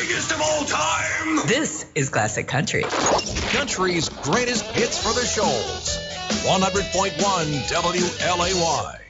biggest of all time. This is Classic Country. Country's greatest hits for the Shoals. 100.1 WLAY.